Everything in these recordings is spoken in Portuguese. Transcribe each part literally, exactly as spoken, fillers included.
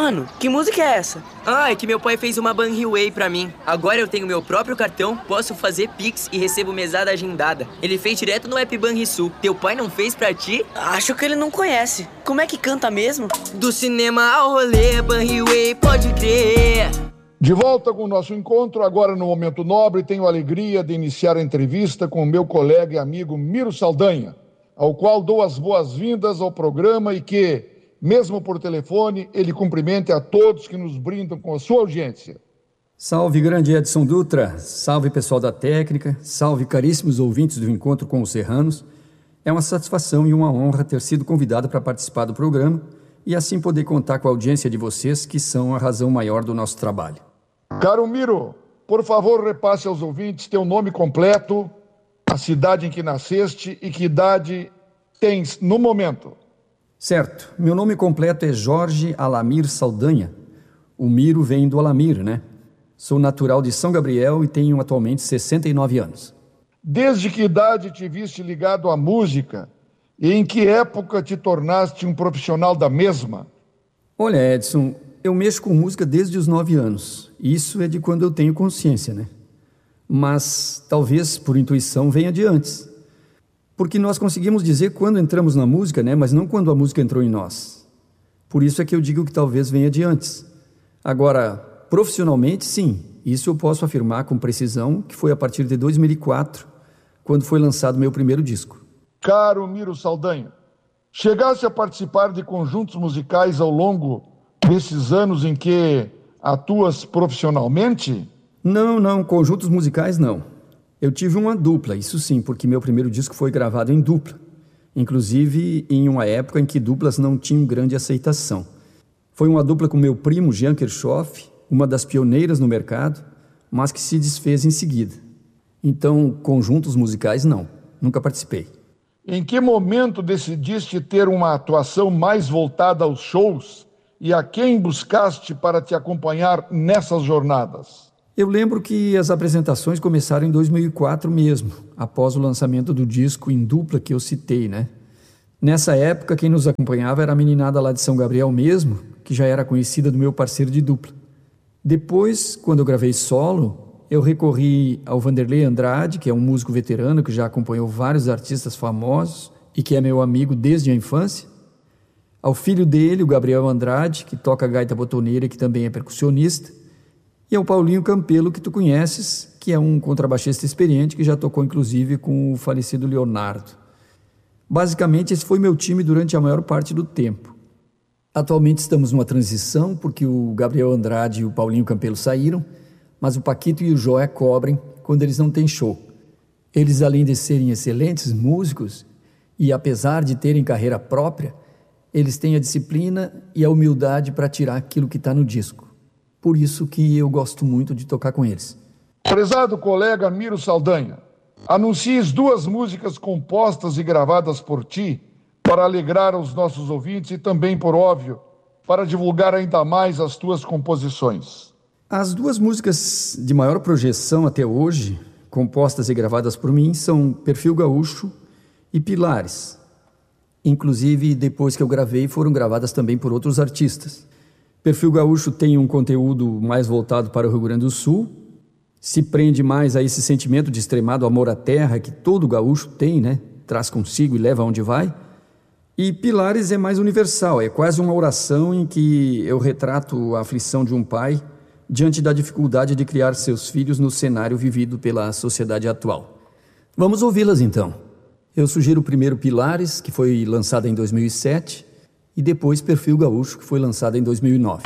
Mano, que música é essa? Ah, é que meu pai fez uma Banriway pra mim. Agora eu tenho meu próprio cartão, posso fazer Pix e recebo mesada agendada. Ele fez direto no app Banrisul. Teu pai não fez pra ti? Acho que ele não conhece. Como é que canta mesmo? Do cinema ao rolê, Banriway, pode crer. De volta com o nosso encontro, agora no Momento Nobre, tenho a alegria de iniciar a entrevista com o meu colega e amigo Miro Saldanha, ao qual dou as boas-vindas ao programa e que, mesmo por telefone, ele cumprimente a todos que nos brindam com a sua audiência. Salve, grande Edson Dutra, salve pessoal da técnica, salve caríssimos ouvintes do Encontro com os Serranos. É uma satisfação e uma honra ter sido convidado para participar do programa e assim poder contar com a audiência de vocês, que são a razão maior do nosso trabalho. Caro Miro, por favor, repasse aos ouvintes teu nome completo, a cidade em que nasceste e que idade tens no momento. Certo, meu nome completo é Jorge Alamir Saldanha. O Miro vem do Alamir, né? Sou natural de São Gabriel e tenho atualmente sessenta e nove anos. Desde que idade te viste ligado à música e em que época te tornaste um profissional da mesma? Olha, Edson, eu mexo com música desde os nove anos. Isso é de quando eu tenho consciência, né? Mas talvez por intuição venha de antes. Porque nós conseguimos dizer quando entramos na música, né? Mas não quando a música entrou em nós. Por isso é que eu digo que talvez venha de antes. Agora, profissionalmente, sim. Isso eu posso afirmar com precisão que foi a partir de dois mil e quatro, quando foi lançado meu primeiro disco. Caro Miro Saldanha, chegaste a participar de conjuntos musicais ao longo desses anos em que atuas profissionalmente? Não, não, conjuntos musicais não. Eu tive uma dupla, isso sim, porque meu primeiro disco foi gravado em dupla. Inclusive em uma época em que duplas não tinham grande aceitação. Foi uma dupla com meu primo Jean Kirchhoff, uma das pioneiras no mercado, mas que se desfez em seguida. Então, conjuntos musicais não, nunca participei. Em que momento decidiste ter uma atuação mais voltada aos shows e a quem buscaste para te acompanhar nessas jornadas? Eu lembro que as apresentações começaram em dois mil e quatro mesmo, após o lançamento do disco em dupla que eu citei, né? Nessa época, quem nos acompanhava era a meninada lá de São Gabriel mesmo, que já era conhecida do meu parceiro de dupla. Depois, quando eu gravei solo, eu recorri ao Vanderlei Andrade, que é um músico veterano que já acompanhou vários artistas famosos e que é meu amigo desde a infância, ao filho dele, o Gabriel Andrade, que toca gaita botoneira e que também é percussionista, e ao Paulinho Campelo, que tu conheces, que é um contrabaixista experiente que já tocou inclusive com o falecido Leonardo. Basicamente, esse foi meu time durante a maior parte do tempo. Atualmente estamos numa transição, porque o Gabriel Andrade e o Paulinho Campelo saíram, mas o Paquito e o Joé cobrem quando eles não têm show. Eles, além de serem excelentes músicos, e apesar de terem carreira própria, eles têm a disciplina e a humildade para tirar aquilo que está no disco. Por isso que eu gosto muito de tocar com eles. Prezado colega Miro Saldanha, anuncies duas músicas compostas e gravadas por ti para alegrar os nossos ouvintes e também, por óbvio, para divulgar ainda mais as tuas composições. As duas músicas de maior projeção até hoje, compostas e gravadas por mim, são Perfil Gaúcho e Pilares. Inclusive, depois que eu gravei, foram gravadas também por outros artistas. Perfil Gaúcho tem um conteúdo mais voltado para o Rio Grande do Sul, se prende mais a esse sentimento de extremado amor à terra que todo gaúcho tem, né? Traz consigo e leva aonde vai. E Pilares é mais universal, é quase uma oração em que eu retrato a aflição de um pai diante da dificuldade de criar seus filhos no cenário vivido pela sociedade atual. Vamos ouvi-las então. Eu sugiro primeiro Pilares, que foi lançada em dois mil e sete, e depois Perfil Gaúcho, que foi lançado em dois mil e nove.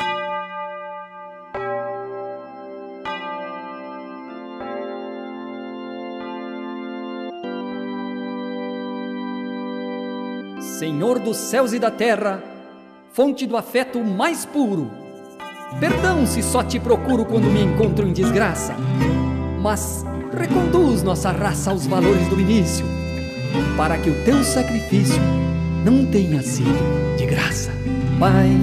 Senhor dos céus e da terra, fonte do afeto mais puro, perdão se só te procuro quando me encontro em desgraça, mas reconduz nossa raça aos valores do início, para que o teu sacrifício não tenha sido de graça. Pai,